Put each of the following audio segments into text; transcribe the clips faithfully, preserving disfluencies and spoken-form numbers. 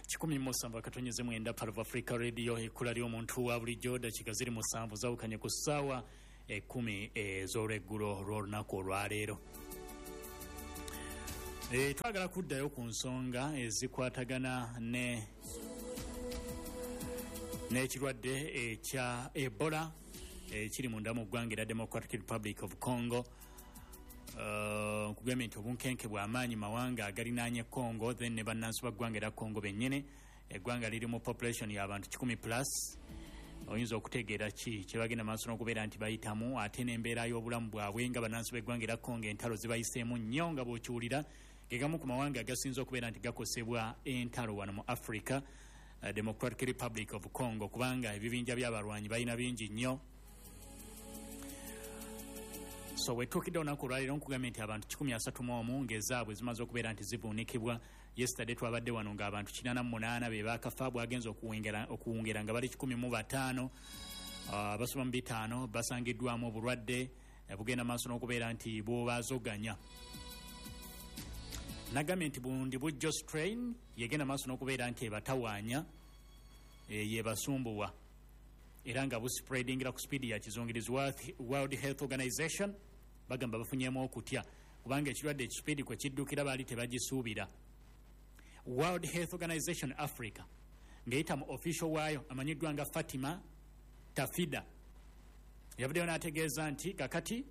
kikumi musanvu katonyeze mwenda part of Africa Radio ekula lyo omuntu wa bulijjo dakika ziri musanvu zawukanye ku ssaawa ekumi ez'olweggulo lw'olunaku olwaleero. E, twagala kuddayo ku nsonga ezikwatagana ne n'ekirwadde ekya Ebola ekiri munda mu ggwanga erya Democratic Republic of Congo. Uh, kugambye nti obunkenke bw'amaanyi mawanga agalinaanye Congo then ne bannansi ba ggwanga erya Congo bennyini. Eggwanga lirimu population y'abantu kikumi plus. Oyinza okutegeera ki kye bagenda maaso n'okubeera nti bayitamu ate n'embeera y'obulamu bwabwe nga bannansi b'eggwanga erya Congo entalo zibayiseemu nnyo nga bw'okiwulira gegamu ku mawanga agasinza okubeera nti gakosebwa entalo wano mu Africa. Uh, Democratic Republic of Congo kubanga ebibinja by'abalwanyi balina bingi nnyo. So wetukidde olunaku olwaleero nkugambye nti abantu kikumi asatu mu omu ng'ezaabwe zimaze okubeera nti zivuunikibwa. Yesterday twabadde wano ng'abantu kinaana mu munaana be baakafa bwagenza okuwungera nga bali kikumi mu bataano. Abasoba mu bitaano basangiddwamu obulwadde bugenda maaso n'okubeera nti bw'obaazoganya. Nagambye nti bundi bujjo strain yegenda maaso n'okubeera nti ebatawaanya yebasumbuwa era nga buspreadingira ku speedi ya kizungirizi. World Health Organization bagamba bafunyeemu okutya kubanga ekirwadde ekispeedi kwe kiddukira baali tebagisuubira. World Health Organization Africa ng'eyita mu official waayo amanyiddwa nga Fatima Tafida yavuddeyo n'ategeeza nti kakati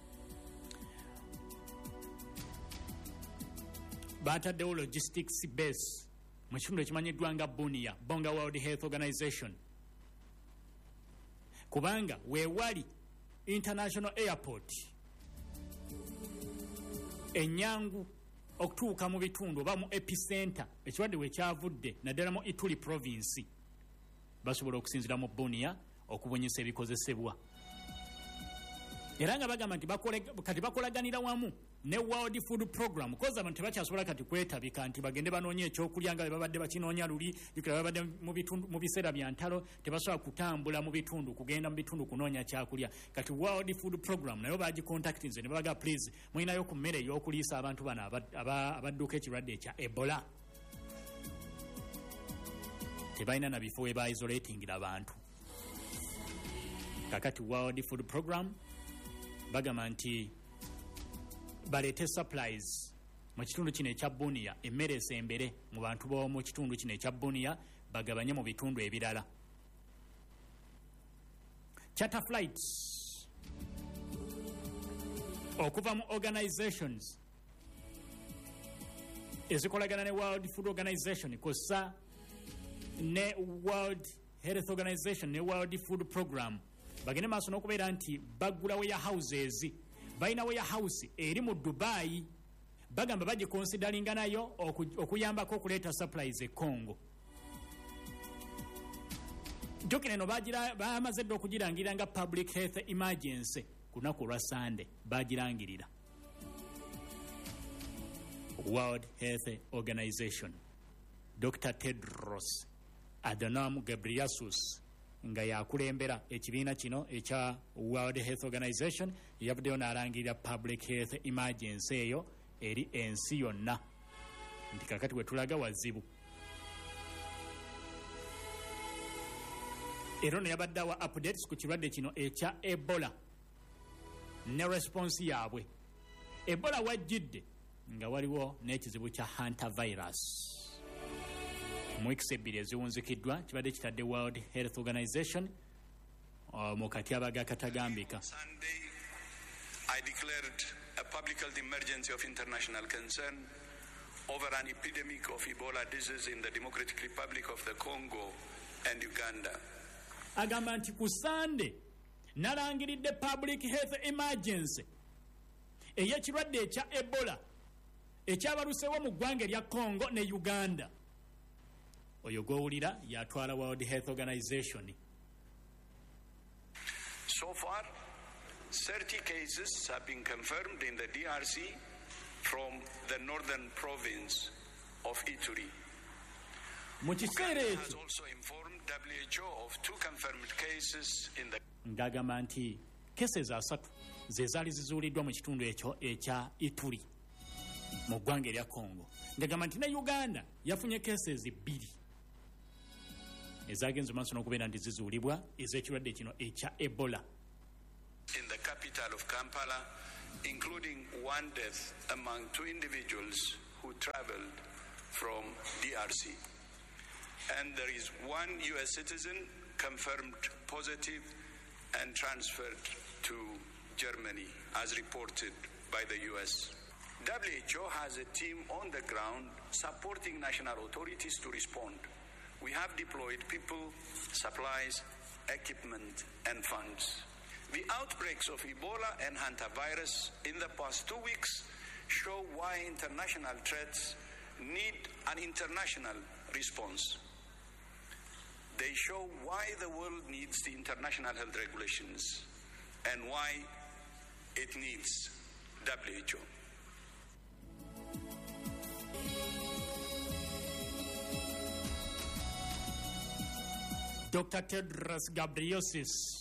baataddewo logistics base mu kitundu ekimanyiddwa nga Bunia Bonga World Health Organization kubanga weewali international airport enyangu okutuuka mu bitundu oba mu epicenter ekirwadde we kyavudde naddala mu Ituri province basobola okusinzira mu Bunia okubunyisa ebikozesebwa. Era nga bagamba nti kati bakolaganira wamu ne World Food Program koza abantu tebakyasobola kati kwetabika nti bagende banoonye ekyokulya nga babadde bakinoonya luli jukira babadde mu bitundu mu biseera bya ntalo tebasobola kutambula mu bitundu kugenda mu bitundu kunoonya kyakulya. Kati World Food Program nayo baagi contactinze ne baga please mulinayo ku mmere ey'okuliisa abantu bano abadduka ekirwadde ekya Ebola. Tebalina na bifo we ba isolatingira abantu. Kakati World Food Program bagamba nti baleete supplies mu kitundu kino ekya Bunia emmere esembere mu bantu b'omu kitundu kino ekya Bunia bagabanye mu bitundu ebirala. Charter flights okuva mu organizations ezikolagana ne World Food Organization kosa ne World Health Organization ne World Food Program bagende maaso n'okubeera nti baggula warehouses balina warehouse eri mu Dubai bagamba bagikonsidalinga nayo okuyambako okuleeta supplies e Congo. Jokine no bamaze dde okugirangirira nga public health emergency ku lunaku olwa Sunday bagirangirira. World Health Organization Doctor Tedros Adhanom Ghebreyesus nga yakulembera ekibiina kino ekya World Health Organization yavuddeyo n'alangirira public health emergency eyo eri ensi yonna nti kakati we tulaga wazibu. Era ne yabadde awa updates ku kirwadde kino ekya Ebola ne response yaabwe. Ebola wajjidde nga waliwo n'ekizibu kya hantavirus. Mu weeks ebbiri eziwunzikiddwa kibadde kitadde World Health Organization mu katyabaga katagambika. Sunday, I declared a public health emergency of international concern over an epidemic of Ebola disease in the Democratic Republic of the Congo and Uganda. Agamba nti ku Sunday nalangiridde public health emergency ey'ekirwadde ekya Ebola ekyabaluseewo mu ggwanga erya Congo ne Uganda. Oyo gowulira yatwala World Health Organization. So far, thirty cases have been confirmed in the D R C from the northern province of Ituri. Uganda has also informed W H O of two confirmed cases in the ngagamba nti cases asatu ze zaali zizuuliddwa mu kitundu ekyo ekya Ituri mu ggwanga erya Congo. Ngagamba nti ne Uganda yafunye cases bbiri ezagenze maaso n'okubeera nti zizuulibwa ez'ekirwadde kino ekya Ebola. In the capital of Kampala, including one death among two individuals who traveled from D R C. And there is one U S citizen confirmed positive and transferred to Germany, as reported by the U S. W H O has a team on the ground supporting national authorities to respond. We have deployed people, supplies, equipment, and funds. The outbreaks of Ebola and hantavirus in the past two weeks show why international threats need an international response. They show why the world needs the international health regulations and why it needs W H O. Doctor Tedros Ghebreyesus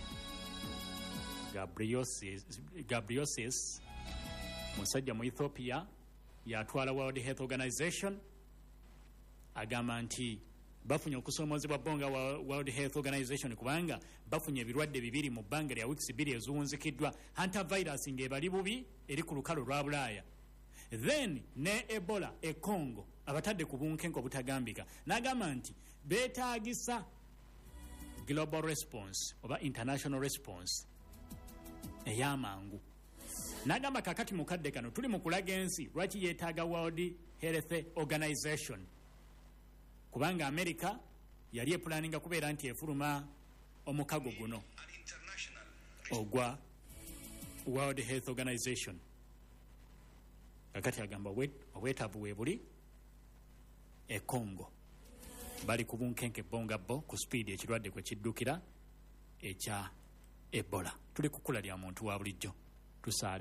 Ghebreyesus Ghebreyesus musajja mu Ethiopia yatwala World Health Organization agamba nti bafunye okusoomozebwa bonga wa World Health Organization kubanga bafunye ebirwadde bibiri mu bbanga lya weeks bbiri eziwunzikiddwa, hantavirus ng'ebali bubi eri ku lukalu lwa Bulaaya, then ne Ebola e Congo abatadde ku bunkenke obutagambika. N'agamba nti beetaagisa global response oba international response ey'amangu. N'agamba kakati mukadde kano tuli mu kulaga ensi lwaki yeetaaga World Health Organization, kubanga America yali epulaninga kubeera nti efuluma omukago guno ogwa World Health Organization. Kakati agamba obwetaavu we buli e Congo, bali ku bunkenke bonga bo ku speed ekirwadde kwe kiddukira ekya Ebola. Tuli kukula lya muntu wa bulijjo tusaale.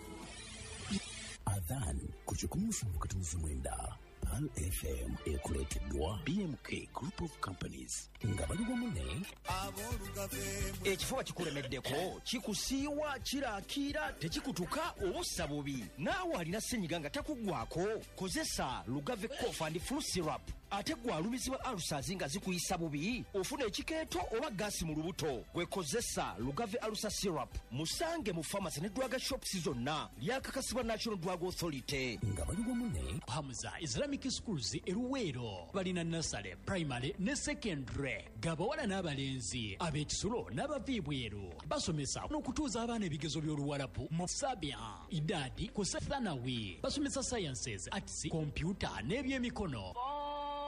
Adhan kuchikumusha mkatumizi mwenda Al F M ekuleteddwa B M K Group of Companies nga bali bamune ekifuba kikulemeddeko kikusiiwa kiraakira tekikutuka obussa bubi naawe alina ssenyiga nga takuggwako kozesa Lugave Cough and Flu Syrup ate gwalumizibwa alusazi nga zikuyisa bubi ofuna ekikeeto oba gaasi mu lubuto gwekozesa Lugave Alusa Syrup musange mu pharmacy ne drug shops zonna lyakakasibwa National Drug Authority. nga bali bamune Hamza Islamic Schools eruweero balina nursery, primary ne secondary, gabawala n'abalenzi ab'ekisulo n'abaviibweru basomesa n'okutuuza abaana ebigezo by'oluwalabu mu Sabia Idadi ku Thanawi basomesa sciences, arts, computer n'ebyemikono.